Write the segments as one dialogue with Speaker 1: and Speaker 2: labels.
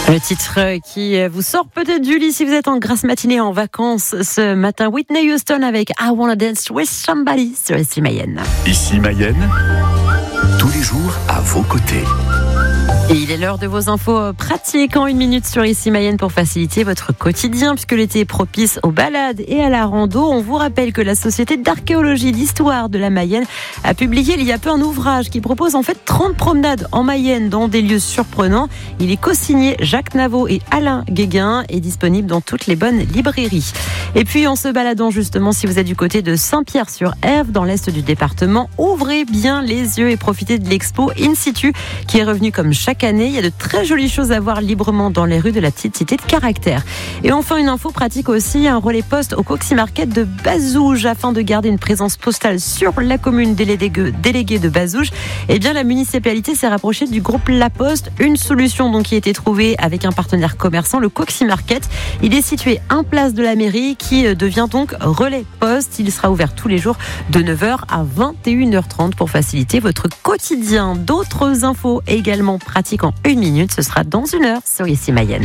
Speaker 1: Le titre qui vous sort peut-être du lit si vous êtes en grasse matinée en vacances ce matin. Whitney Houston avec I Wanna Dance With Somebody sur ici Mayenne.
Speaker 2: Ici Mayenne, tous les jours à vos côtés.
Speaker 1: Et il est l'heure de vos infos pratiques en 1 minute sur ici Mayenne pour faciliter votre quotidien puisque l'été est propice aux balades et à la rando. On vous rappelle que la Société d'archéologie d'histoire de la Mayenne a publié il y a peu un ouvrage qui propose en fait 30 promenades en Mayenne dans des lieux surprenants. Il est co-signé Jacques Navaud et Alain Guéguin et disponible dans toutes les bonnes librairies. Et puis en se baladant justement, si vous êtes du côté de Saint-Pierre-sur-Eve dans l'est du département, ouvrez bien les yeux et profitez de l'expo In Situ qui est revenue comme chaque année. Il y a de très jolies choses à voir librement dans les rues de la petite cité de Caractère. Et enfin, une info pratique aussi, un relais poste au Coxy Market de Bazouges afin de garder une présence postale sur la commune déléguée de Bazouges. Eh bien, la municipalité s'est rapprochée du groupe La Poste. Une solution donc qui a été trouvée avec un partenaire commerçant, le Coxy Market. Il est situé en place de la mairie qui devient donc relais poste. Il sera ouvert tous les jours de 9h à 21h30 pour faciliter votre quotidien. D'autres infos également pratiques en 1 minute, ce sera dans 1 heure sur Ici Mayenne.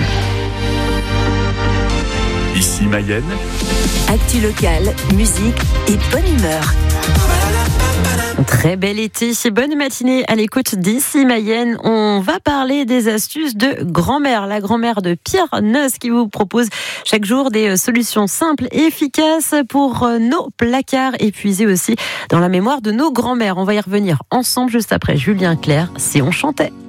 Speaker 2: Ici Mayenne,
Speaker 3: actu locale, musique et bonne humeur.
Speaker 1: Très bel été, bonne matinée à l'écoute d'Ici Mayenne. On va parler des astuces de grand-mère, la grand-mère de Pierre Neus qui vous propose chaque jour des solutions simples et efficaces pour nos placards épuisés aussi dans la mémoire de nos grand-mères. On va y revenir ensemble juste après Julien Clerc, Si on chantait.